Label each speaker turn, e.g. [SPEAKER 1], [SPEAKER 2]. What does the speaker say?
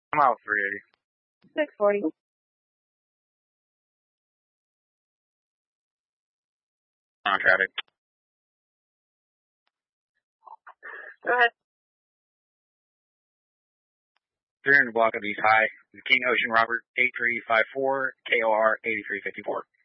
[SPEAKER 1] I'm out 380.
[SPEAKER 2] 640.
[SPEAKER 1] On traffic.
[SPEAKER 2] Go ahead.
[SPEAKER 1] 300 block of East High. King Ocean Robert 8354 KOR 8354.